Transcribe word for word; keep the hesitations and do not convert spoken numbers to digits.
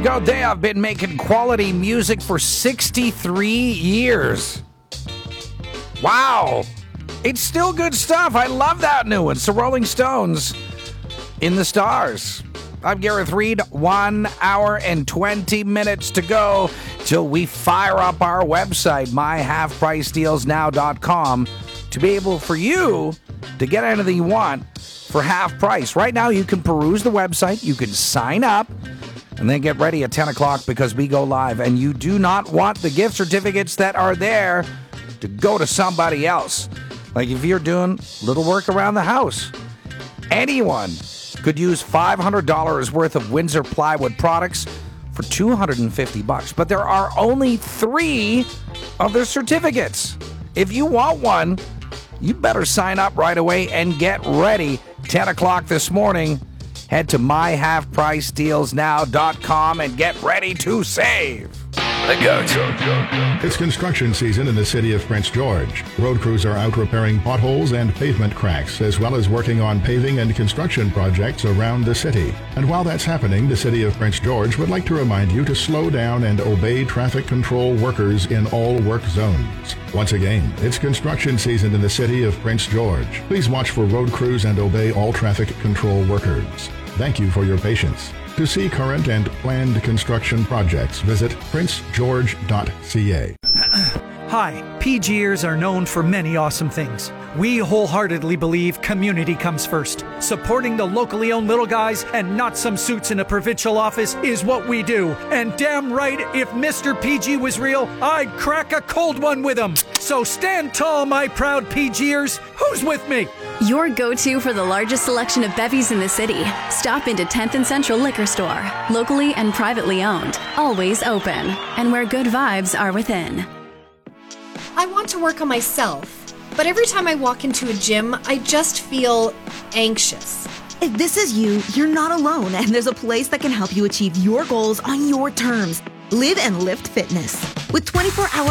Go, they have been making quality music for sixty-three years. Wow. It's still good stuff. I love that new one. So Rolling Stones, In the Stars. I'm Gareth Reed. One hour and twenty minutes to go till we fire up our website, my half price deals now dot com, to be able for you to get anything you want for half price. Right now, you can peruse the website. You can sign up. And then get ready at ten o'clock because we go live. And you do not want the gift certificates that are there to go to somebody else. Like if you're doing little work around the house, anyone could use five hundred dollars worth of Windsor plywood products for two hundred fifty bucks. But there are only three of their certificates. If you want one, you better sign up right away and get ready. ten o'clock this morning. Head to my half price deals now dot com and get ready to save. The go-to. It's construction season in the city of Prince George. Road crews are out repairing potholes and pavement cracks, as well as working on paving and construction projects around the city. And while that's happening, the city of Prince George would like to remind you to slow down and obey traffic control workers in all work zones. Once again, it's construction season in the city of Prince George. Please watch for road crews and obey all traffic control workers. Thank you for your patience. To see current and planned construction projects, visit prince george dot c a. Hi, PGers are known for many awesome things. We wholeheartedly believe community comes first. Supporting the locally owned little guys and not some suits in a provincial office is what we do. And damn right, if Mister P G was real, I'd crack a cold one with him. So stand tall, my proud PGers. Who's with me? Your go-to for the largest selection of bevies in the city. Stop into tenth and Central Liquor Store. Locally and privately owned. Always open. And where good vibes are within. I want to work on myself, but every time I walk into a gym, I just feel anxious. If this is you, you're not alone, and there's a place that can help you achieve your goals on your terms. Live and Lift Fitness. With twenty-four hour